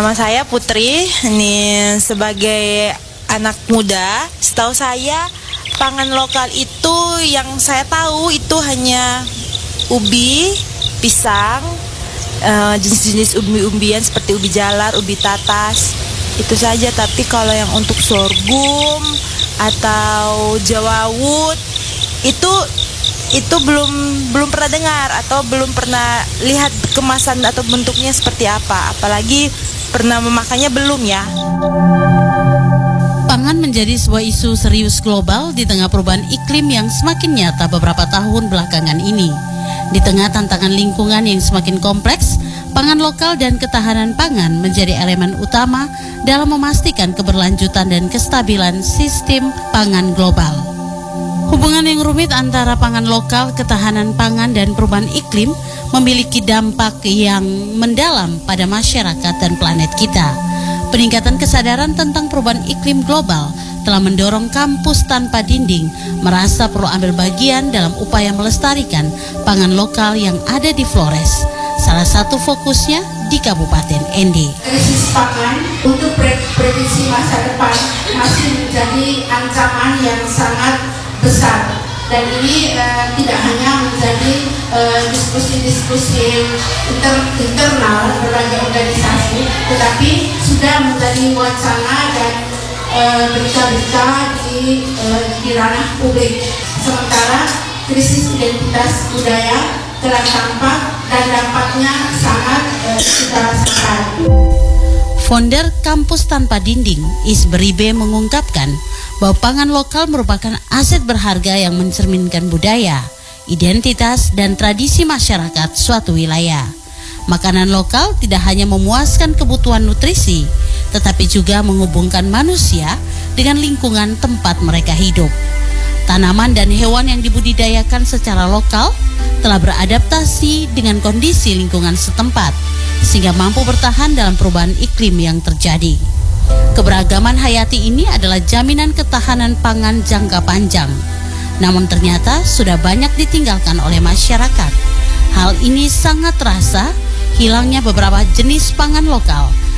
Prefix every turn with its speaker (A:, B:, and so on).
A: Nama saya Putri, ini sebagai anak muda, setahu saya pangan lokal itu yang saya tahu itu hanya ubi, pisang, jenis-jenis umbi-umbian seperti ubi jalar, ubi tatas, itu saja. Tapi kalau yang untuk sorghum atau jawawut itu belum pernah dengar atau belum pernah lihat kemasan atau bentuknya seperti apa. Apalagi pernah memakannya belum ya.
B: Pangan menjadi sebuah isu serius global di tengah perubahan iklim yang semakin nyata beberapa tahun belakangan ini. Di tengah tantangan lingkungan yang semakin kompleks, pangan lokal dan ketahanan pangan menjadi elemen utama dalam memastikan keberlanjutan dan kestabilan sistem pangan global. Hubungan yang rumit antara pangan lokal, ketahanan pangan, dan perubahan iklim memiliki dampak yang mendalam pada masyarakat dan planet kita. Peningkatan kesadaran tentang perubahan iklim global telah mendorong Kampus Tanpa Dinding merasa perlu ambil bagian dalam upaya melestarikan pangan lokal yang ada di Flores. Salah satu fokusnya di Kabupaten Ende.
C: Krisis pangan untuk prediksi masa depan masih menjadi ancaman yang sangat besar, dan ini tidak hanya menjadi diskusi-diskusi internal berbagai organisasi, tetapi sudah menjadi wacana dan berita-berita di ranah publik. Sementara krisis identitas budaya telah tampak dan dampaknya sangat kita rasakan.
B: Founder Kampus Tanpa Dinding, Isberibe, mengungkapkan bahwa pangan lokal merupakan aset berharga yang mencerminkan budaya, identitas, dan tradisi masyarakat suatu wilayah. Makanan lokal tidak hanya memuaskan kebutuhan nutrisi, tetapi juga menghubungkan manusia dengan lingkungan tempat mereka hidup. Tanaman dan hewan yang dibudidayakan secara lokal telah beradaptasi dengan kondisi lingkungan setempat, sehingga mampu bertahan dalam perubahan iklim yang terjadi. Keberagaman hayati ini adalah jaminan ketahanan pangan jangka panjang. Namun ternyata sudah banyak ditinggalkan oleh masyarakat. Hal ini sangat terasa hilangnya beberapa jenis pangan lokal